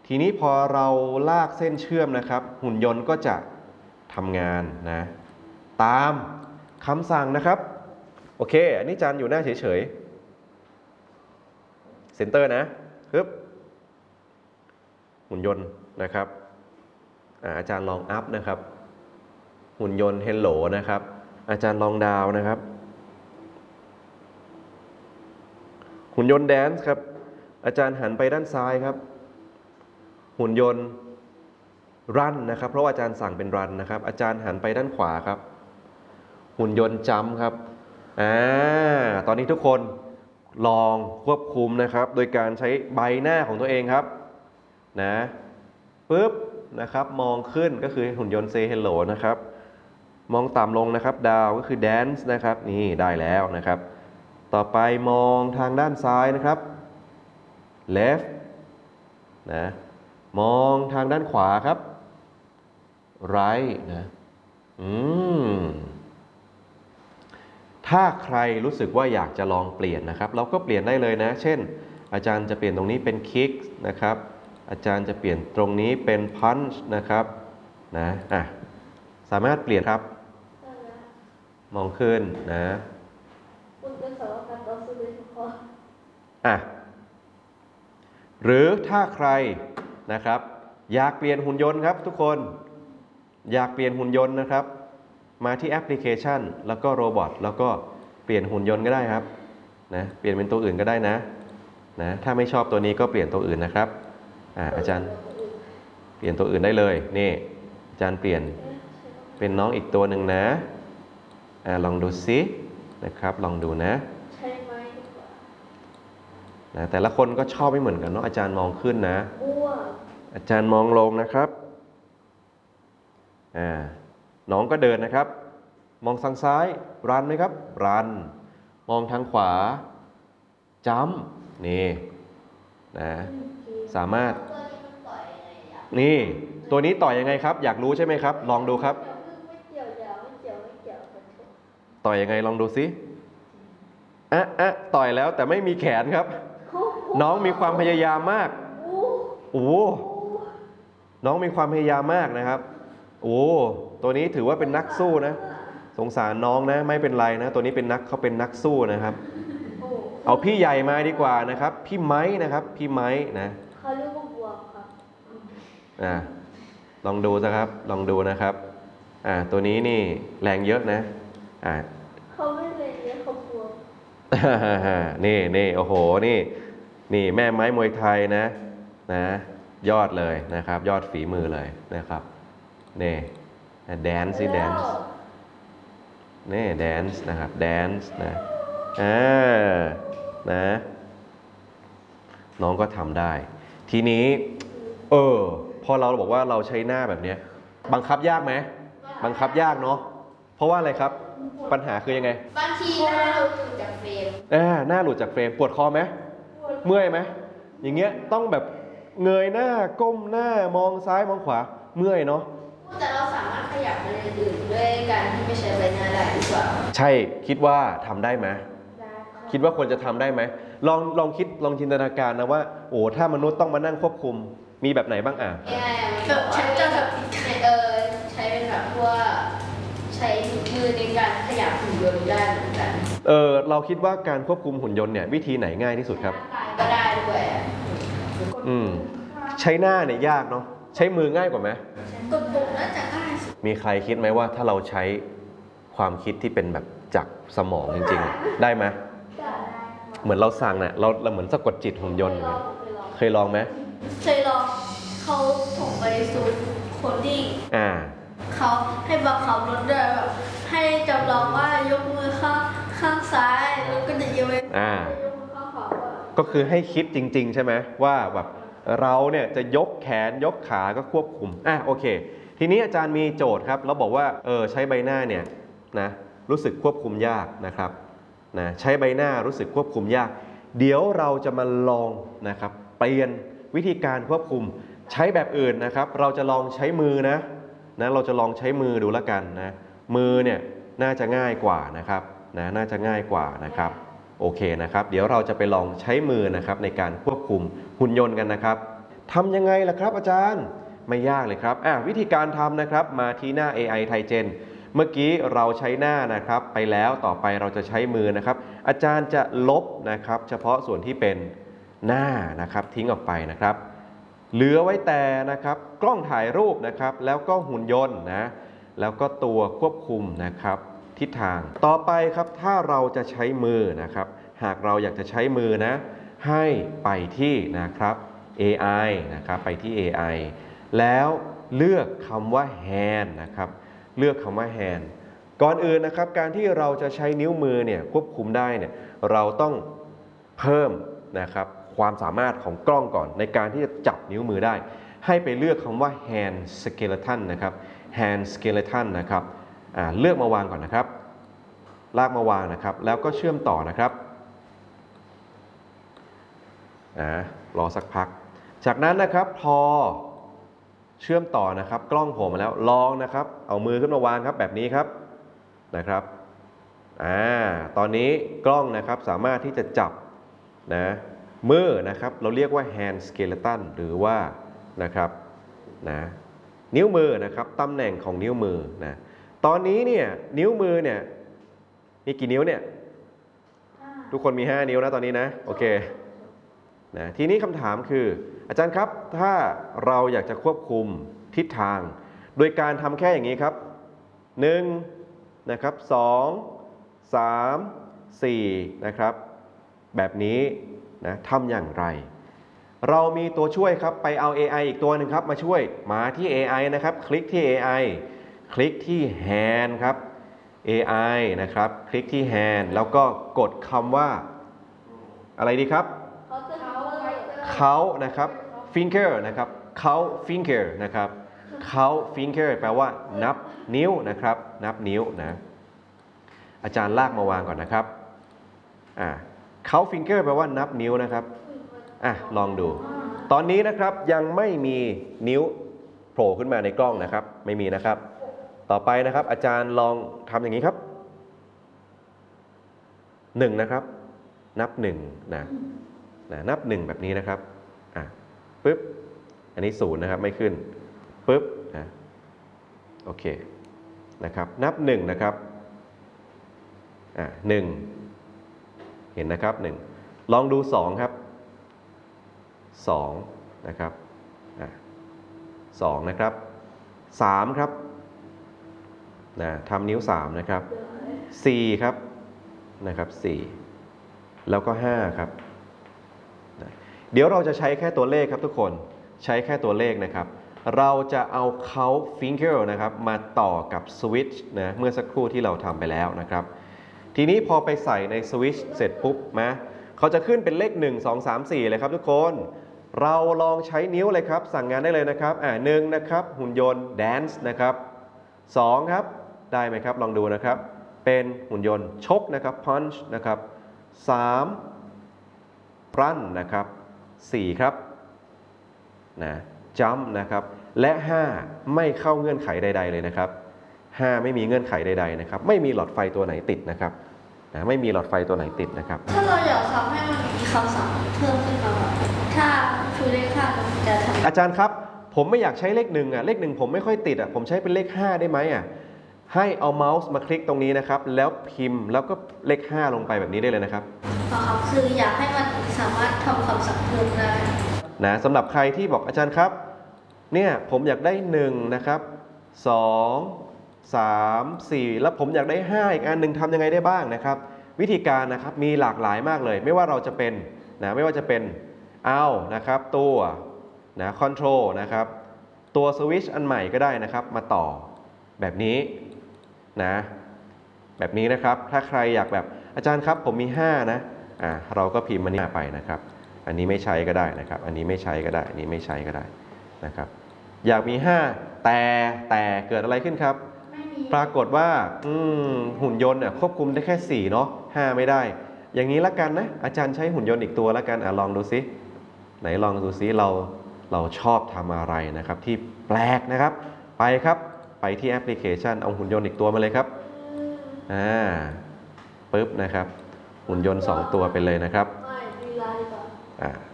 ทีนี้พอเราลากเส้นเชื่อมนะครับหุ่นยนต์ก็จะทำงานนะตามคำสั่งนะครับโอเคอันนี้จานอยู่หน้าเฉยๆเซนเตอร์นะปึ๊บหุ่นยนต์นะครับอาจารย์ลองอัพนะครับหุ่นยนต์เฮลโหลนะครับอาจารย์ลองดาวนะครับหุ่นยนต์แดนซ์ครับอาจารย์หันไปด้านซ้ายครับหุ่นยนต์รันนะครับเพราะว่าอาจารย์สั่งเป็นรันนะครับอาจารย์หันไปด้านขวาครับหุ่นยนต์จัมป์ครับตอนนี้ทุกคนลองควบคุมนะครับโดยการใช้ใบหน้าของตัวเองครับนะปึ๊บนะครับมองขึ้นก็คือหุ่นยนต์ say hello นะครับมองต่ำลงนะครับดาวก็คือ dance นะครับนี่ได้แล้วนะครับต่อไปมองทางด้านซ้ายนะครับ left นะมองทางด้านขวาครับ right นะถ้าใครรู้สึกว่าอยากจะลองเปลี่ยนนะครับเราก็เปลี่ยนได้เลยนะเช่นอาจารย์จะเปลี่ยนตรงนี้เป็น kick นะครับอาจารย์จะเปลี่ยนตรงนี้เป็น punch นะครับนะสามารถเปลี่ยนครับมองขึ้นนะหรือถ้าใครนะครับอยากเปลี่ยนหุ่นยนต์ครับทุกคนอยากเปลี่ยนหุ่นยนต์นะครับมาที่แอปพลิเคชันแล้วก็โรบอทแล้วก็เปลี่ยนหุ่นยนต์ก็ได้ครับนะเปลี่ยนเป็นตัวอื่นก็ได้นะถ้าไม่ชอบตัวนี้ก็เปลี่ยนตัวอื่นนะครับอาจารย์เปลี่ยนตัวอื่นได้เลยนี่อาจารย์เปลี่ยนเป็นน้องอีกตัวหนึ่งนะลองดูซินะครับลองดูนะแต่ละคนก็ชอบไม่เหมือนกันเนาะอาจารย์มองขึ้นนะอาจารย์มองลงนะครับน้องก็เดินนะครับมองทางซ้ายรันไหมครับรันมองทางขวาจัมป์นี่นะสามารถนี่ตัวนี้ต่อยยังไงครับอยากรู้ใช่ไหมครับลองดูครับต่อยยังไงลองดูซิต่อยแล้วแต่ไม่มีแขนครับน้องมีความพยายามมากน้องมีความพยายามมากนะครับตัวนี้ถือว่าเป็นนักสู้นะสงสารน้องนะไม่เป็นไรนะตัวนี้เขาเป็นนักสู้นะครับเอาพี่ใหญ่มาดีกว่านะครับพี่ไม้นะครับพี่ไม้นะเขาเรียกว่าบวกครับลองดูนะครับลองดูนะครับตัวนี้นี่แรงเยอะนะเขาไม่แรงเยอะเขาบวกนี่โอ้โหนี่แม่ไม้มวยไทยนะยอดเลยนะครับยอดฝีมือเลยนะครับนี่แดนซ์แดนซ์นี่แดนซ์นะครับแดนซ์นะน้องก็ทำได้ทีนี้พอเราบอกว่าเราใช้หน้าแบบนี้บังคับยากไหมบังคับยากเนาะเพราะว่าอะไรครับปัญหาคือยังไงบางทีหน้าหลุดจากเฟรมหน้าหลุดจากเฟรมปวดคอไหมเมื่อยไหมอย่างเงี้ยต้องแบบเงยหน้าก้มหน้ามองซ้ายมองขวาเมื่อยเนาะแต่เราสามารถขยับไปอื่นด้วยการที่ไม่ใช้ใบหน้าได้หรือเปล่าใช่คิดว่าทำได้ไหมคิดว่าควรจะทำได้ไหมลองคิดลองจินตนาการนะว่าถ้ามนุษย์ต้องมานั่งควบคุมมีแบบไหนบ้างแบบฉันจะแบบใช้เป็นแบบว่าใช้มือในการขยับหุ่นยนต์ได้เหมือนกันเราคิดว่าการควบคุมหุ่นยนต์เนี่ยวิธีไหนง่ายที่สุดครับก็ได้ด้วยใช้หน้าเนี่ยยากเนาะใช้มือง่ายกว่าไหมกดปุ่มน่าจะง่ายมีใครคิดไหมว่าถ้าเราใช้ความคิดที่เป็นแบบจากสมองจริงๆได้ไหมเหมือนเราสั่งเนี่ยเราเหมือนสะกดจิตหุ่นยนต์เคยลองไหมเคยลองเขาส่งไปสู่โคดดิ้งเขาให้บังคับรถด้วยแบบให้จำลองว่ายกมือข้างซ้ายแล้วก็จะยกมือข้างขวาก็คือให้คิดจริงๆใช่ไหมว่าแบบเราเนี่ยจะยกแขนยกขาก็ควบคุมโอเคทีนี้อาจารย์มีโจทย์ครับแล้วบอกว่าใช้ใบหน้าเนี่ยนะรู้สึกควบคุมยากนะครับใช้ใบหน้ารู้สึกควบคุมยากเดี๋ยวเราจะมาลองนะครับเปลี่ยนวิธีการควบคุมใช้แบบอื่นนะครับเราจะลองใช้มือนะเราจะลองใช้มือดูละกันนะมือเนี่ยน่าจะง่ายกว่านะครับน่าจะง่ายกว่านะครับโอเคนะครับเดี๋ยวเราจะไปลองใช้มือนะครับในการควบคุมหุ่นยนต์กันนะครับทำยังไงล่ะครับอาจารย์ไม่ยากเลยครับวิธีการทำนะครับมาที่หน้า AI TiGen เมื่อกี้เราใช้หน้านะครับไปแล้วต่อไปเราจะใช้มือนะครับอาจารย์จะลบนะครับเฉพาะส่วนที่เป็นหน้านะครับทิ้งออกไปนะครับเหลือไว้แต่นะครับกล้องถ่ายรูปนะครับแล้วก็หุ่นยนต์นะแล้วก็ตัวควบคุมนะครับทิศทางต่อไปครับถ้าเราจะใช้มือนะครับหากเราอยากจะใช้มือนะให้ไปที่นะครับ AI นะครับไปที่ AI แล้วเลือกคำว่า hand นะครับเลือกคำว่า hand ก่อนอื่นนะครับการที่เราจะใช้นิ้วมือเนี่ยควบคุมได้เนี่ยเราต้องเพิ่มนะครับความสามารถของกล้องก่อนในการที่จะจับนิ้วมือได้ให้ไปเลือกคำว่า hand skeleton นะครับ hand skeleton นะครับเลือกมาวางก่อนนะครับลากมาวางนะครับแล้วก็เชื่อมต่อนะครับรอสักพักจากนั้นนะครับพอเชื่อมต่อนะครับกล้องผมมาแล้วลองนะครับเอามือขึ้นมาวางครับแบบนี้ครับนะครับตอนนี้กล้องนะครับสามารถที่จะจับนะมือนะครับเราเรียกว่า hand skeleton หรือว่านะครับนะนิ้วมือนะครับตำแหน่งของนิ้วมือนะตอนนี้เนี่ยนิ้วมือเนี่ยมีกี่นิ้วเนี่ยทุกคนมี5นิ้วนะตอนนี้นะโอเคนะทีนี้คำถามคืออาจารย์ครับถ้าเราอยากจะควบคุมทิศทางโดยการทำแค่อย่างนี้ครับ1นะครับ2 3 4นะครับแบบนี้นะทำอย่างไรเรามีตัวช่วยครับไปเอา AI อีกตัวหนึ่งครับมาช่วยมาที่ AI นะครับคลิกที่ AI คลิกที่ hand ครับ AI นะครับคลิกที่ hand แล้วก็กดคำว่าอะไรดีครับเขานะครับ finger นะครับเขา finger นะครับเขา finger แปลว่านับนิ้วนะครับนับนิ้วนะอาจารย์ลากมาวางก่อนนะครับเขา finger แปลว่านับนิ้วนะครับลองดูตอนนี้นะครับยังไม่มีนิ้วโผล่ขึ้นมาในกล้องนะครับไม่มีนะครับต่อไปนะครับอาจารย์ลองทำอย่างนี้ครับ1นะครับนับ1นะนับ1แบบนี้นะครับปึ๊บอันนี้0นะครับไม่ขึ้นปึ๊บโอเคนะครับนับ1นะครับ1เห็นนะครับ1ลองดู2ครับ2นะครับ2นะครับ3ครับทำนิ้ว3นะครับ4ครับนะครับ4แล้วก็5ครับเดี๋ยวเราจะใช้แค่ตัวเลขครับทุกคนใช้แค่ตัวเลขนะครับเราจะเอาเขา finger นะครับมาต่อกับสวิตช์นะเมื่อสักครู่ที่เราทำไปแล้วนะครับทีนี้พอไปใส่ในสวิตช์เสร็จปุ๊บเขาจะขึ้นเป็นเลข1 2 3 4เลยครับทุกคนเราลองใช้นิ้วเลยครับสั่งงานได้เลยนะครับ1นะครับหุ่นยนต์ dance นะครับ2ครับได้ไหมครับลองดูนะครับเป็นหุ่นยนต์ชกนะครับ punch นะครับ3 run นะครับ4ครับjump นะครับและ5ไม่เข้าเงื่อนไขใดๆเลยนะครับ5ไม่มีเงื่อนไขใดๆนะครับไม่มีหลอดไฟตัวไหนติดนะครับไม่มีหลอดไฟตัวไหนติดนะครับถ้าเราอยากทำให้มันมีคำสั่งเพิ่มขึ้นมาถ้าชูเลข5จะทำอาจารย์ครับผมไม่อยากใช้เลข1เลข1ผมไม่ค่อยติดผมใช้เป็นเลข5ได้ไหมให้เอาเมาส์มาคลิกตรงนี้นะครับแล้วพิมพ์แล้วก็เลข5ลงไปแบบนี้ได้เลยนะครับคืออยากให้มันสามารถทำคำสั่งเพิ่มได้สำหรับใครที่บอกอาจารย์ครับเนี่ยผมอยากได้1นะครับ2 3 4แล้วผมอยากได้5อีกอันหนึ่งทำยังไงได้บ้างนะครับวิธีการนะครับมีหลากหลายมากเลยไม่ว่าเราจะเป็นไม่ว่าจะเป็นเอานะครับตัวคอนโทรลนะครับตัวสวิตช์อันใหม่ก็ได้นะครับมาต่อแบบนี้แบบนี้นะครับถ้าใครอยากแบบอาจารย์ครับผมมี5นะเราก็พิมพ์มันนี้ไปนะครับอันนี้ไม่ใช้ก็ได้นะครับอันนี้ไม่ใช้ก็ได้อันนี้ไม่ใช้ก็ได้นะครับอยากมี5แต่เกิดอะไรขึ้นครับปรากฏว่าหุ่นยนต์ควบคุมได้แค่4เนาะ5ไม่ได้อย่างนี้ละกันนะอาจารย์ใช้หุ่นยนต์อีกตัวละกันลองดูซิไหนลองดูซิเราชอบทำอะไรนะครับที่แปลกนะครับไปครับไปที่แอปพลิเคชันเอาหุ่นยนต์อีกตัวมาเลยครับปึ๊บนะครับหุ่นยนต์2ตัวไปเลยนะครับ